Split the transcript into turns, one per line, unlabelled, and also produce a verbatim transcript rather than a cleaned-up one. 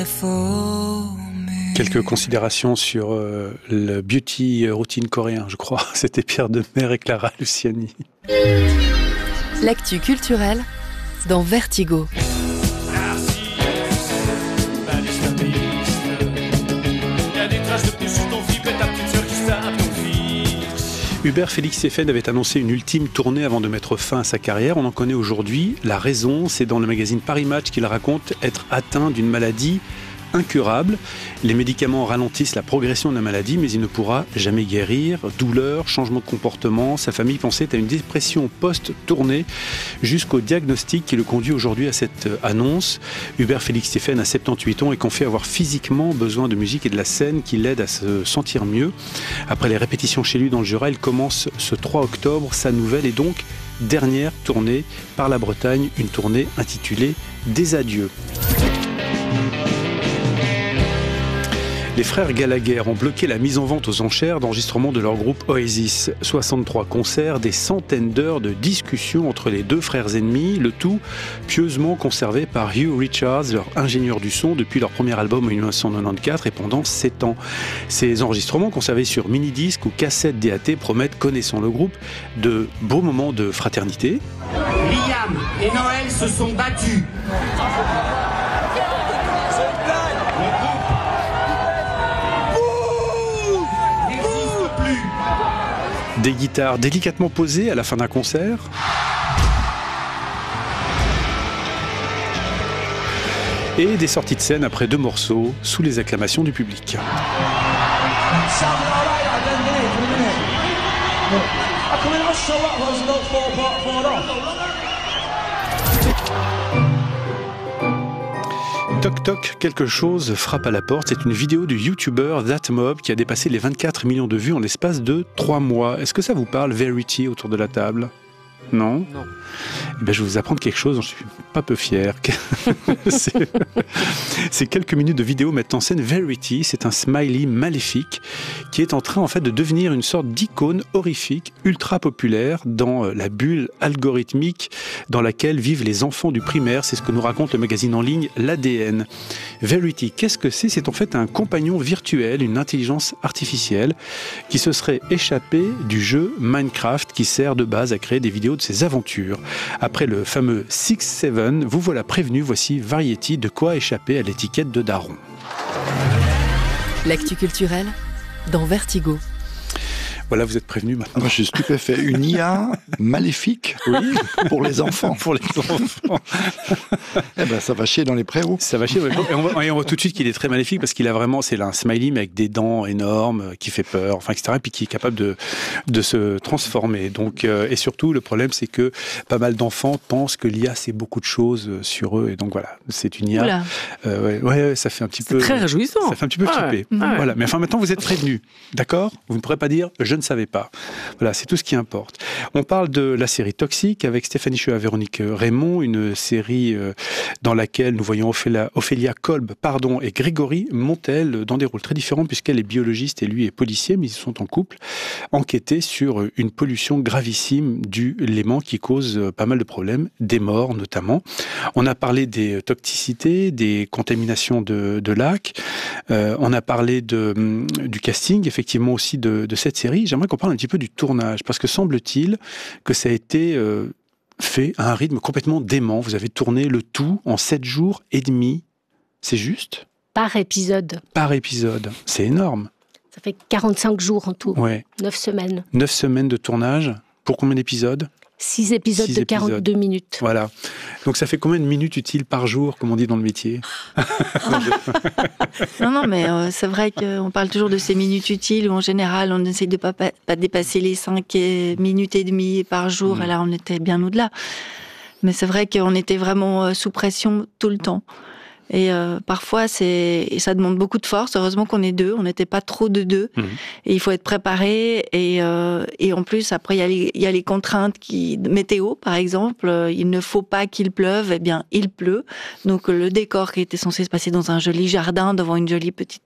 Quelques considérations sur euh, le beauty routine coréen, je crois. C'était Pierre Demer et Clara Luciani.
L'actu culturelle dans Vertigo.
Hubert Félix Stéphane avait annoncé une ultime tournée avant de mettre fin à sa carrière. On en connaît aujourd'hui la raison. C'est dans le magazine Paris Match qu'il raconte être atteint d'une maladie incurable. Les médicaments ralentissent la progression de la maladie, mais il ne pourra jamais guérir. Douleur, changement de comportement. Sa famille pensait à une dépression post-tournée jusqu'au diagnostic qui le conduit aujourd'hui à cette annonce. Hubert Félix Stéphane a soixante-dix-huit ans et confie avoir physiquement besoin de musique et de la scène qui l'aide à se sentir mieux. Après les répétitions chez lui dans le Jura, il commence ce trois octobre sa nouvelle et donc dernière tournée par la Bretagne, une tournée intitulée Des adieux. Les frères Gallagher ont bloqué la mise en vente aux enchères d'enregistrement de leur groupe Oasis. soixante-trois concerts, des centaines d'heures de discussions entre les deux frères ennemis, le tout pieusement conservé par Hugh Richards, leur ingénieur du son, depuis leur premier album en dix-neuf cent quatre-vingt-quatorze et pendant sept ans. Ces enregistrements, conservés sur mini-disques ou cassettes D A T, promettent, connaissant le groupe, de beaux moments de fraternité.
Liam et Noël se sont battus.
Des guitares délicatement posées à la fin d'un concert. Et des sorties de scène après deux morceaux, sous les acclamations du public. Toc toc, quelque chose frappe à la porte. C'est une vidéo du YouTuber ThatMob qui a dépassé les vingt-quatre millions de vues en l'espace de trois mois. Est-ce que ça vous parle, Verity, autour de la table ? Non ?
Non.
Eh bien, je vais vous apprendre quelque chose dont je suis pas peu fier. c'est... c'est quelques minutes de vidéo mettent en scène Verity. C'est un smiley maléfique qui est en train en fait de devenir une sorte d'icône horrifique, ultra populaire dans la bulle algorithmique dans laquelle vivent les enfants du primaire. C'est ce que nous raconte le magazine en ligne l'A D N. Verity, qu'est-ce que c'est ? C'est en fait un compagnon virtuel, une intelligence artificielle qui se serait échappé du jeu Minecraft qui sert de base à créer des vidéos de ses aventures. Après le fameux six sept, vous voilà prévenu, voici Variety, de quoi échapper à l'étiquette de daron.
L'actu culturelle dans Vertigo.
Voilà, vous êtes prévenu maintenant.
Moi, je suis stupéfait. Une I A maléfique, oui, pour les enfants.
Pour les enfants.
Eh ben, ça va chier dans les préaux.
Ça va chier. Et on voit, et on voit tout de suite qu'il est très maléfique parce qu'il a vraiment, c'est un smiley mais avec des dents énormes, qui fait peur, enfin, et cetera. Et puis qui est capable de, de se transformer. Donc, euh, et surtout, le problème, c'est que pas mal d'enfants pensent que l'I A, c'est beaucoup de choses sur eux. Et donc voilà, c'est une I A.
Oula.
Euh, ouais, ouais, ça fait un petit
C'est
peu.
très réjouissant.
Ça fait un petit peu
Ouais.
flipper.
Ouais.
Voilà. Mais enfin, maintenant, vous êtes prévenus. D'accord ? Vous ne pourrez pas dire, je ne savais pas. Voilà, c'est tout ce qui importe. On parle de la série Toxique avec Stéphanie Chua et Véronique Raymond, une série dans laquelle nous voyons Ophélia, Ophélia Kolb pardon, et Grégory Montel dans des rôles très différents puisqu'elle est biologiste et lui est policier, mais ils sont en couple, enquêter sur une pollution gravissime du Léman qui cause pas mal de problèmes, des morts notamment. On a parlé des toxicités, des contaminations de, de lacs, euh, on a parlé de, du casting, effectivement aussi de, de cette série. J'aimerais qu'on parle un petit peu du tournage, parce que semble-t-il que ça a été euh, fait à un rythme complètement dément. Vous avez tourné le tout en sept jours et demi. C'est juste ?
Par épisode.
Par épisode. C'est énorme.
Ça fait quarante-cinq jours en tout.
Ouais.
neuf semaines.
neuf semaines de tournage. Pour combien d'épisodes ?
six épisodes
Six
de
épisodes.
quarante-deux minutes.
Voilà. Donc ça fait combien de minutes utiles par jour, comme on dit dans le métier ?
Non, non, mais euh, c'est vrai qu'on parle toujours de ces minutes utiles où en général on essaye de ne pas, pas dépasser les cinq minutes et demie par jour.
Mmh.
Et là, on était bien au-delà. Mais c'est vrai qu'on était vraiment sous pression tout le temps. Et euh, parfois, c'est, et ça demande beaucoup de force. Heureusement qu'on est deux, on n'était pas trop de deux. Mmh. Et il faut être préparé. Et, euh, et en plus, après, il y a les, il y a les contraintes qui, météo, par exemple. Il ne faut pas qu'il pleuve. Eh bien, il pleut. Donc, le décor qui était censé se passer dans un joli jardin, devant une jolie petite